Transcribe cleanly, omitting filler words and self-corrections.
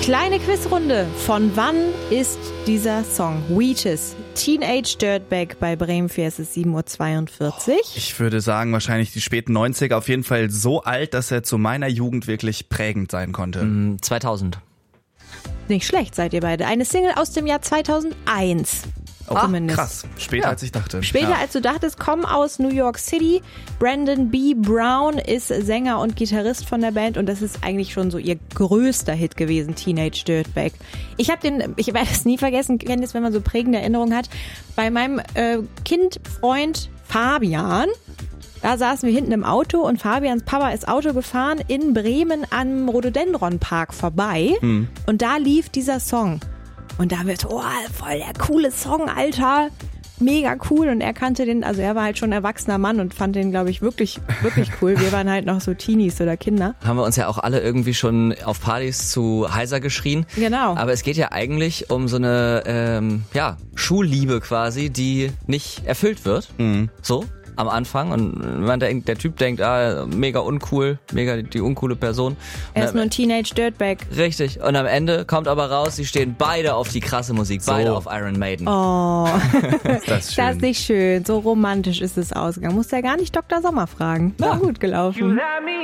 Kleine Quizrunde. Von wann ist dieser Song? Wheatus, Teenage Dirtbag bei Bremen 4, es ist 7.42 Uhr. Ich würde sagen, wahrscheinlich die späten 90er, auf jeden Fall so alt, dass er zu meiner Jugend wirklich prägend sein konnte. 2000. Nicht schlecht seid ihr beide. Eine Single aus dem Jahr 2001. Zumindest. Krass, später als ich dachte. Später als du dachtest, kommen aus New York City. Brandon B. Brown ist Sänger und Gitarrist von der Band und das ist eigentlich schon so ihr größter Hit gewesen, Teenage Dirtbag. Ich werde es nie vergessen, kennt es, wenn man so prägende Erinnerungen hat, bei meinem Freund Fabian. Da saßen wir hinten im Auto und Fabians Papa ist Auto gefahren in Bremen am Rhododendron-Park vorbei und da lief dieser Song. Und da haben wir so, voll der coole Song, Alter. Mega cool. Und er kannte den, also er war halt schon ein erwachsener Mann und fand den, glaube ich, wirklich, wirklich cool. Wir waren halt noch so Teenies oder Kinder. Haben wir uns ja auch alle irgendwie schon auf Partys zu heiser geschrien. Genau. Aber es geht ja eigentlich um so eine Schulliebe quasi, die nicht erfüllt wird. So. Am Anfang und der Typ denkt, mega uncool, mega die uncoole Person. Er ist nur ein Teenage Dirtbag. Richtig. Und am Ende kommt aber raus, sie stehen beide auf die krasse Musik, beide auf Iron Maiden. Oh, das schön. Das ist nicht schön. So romantisch ist es ausgegangen. Musst ja gar nicht Dr. Sommer fragen. War gut gelaufen.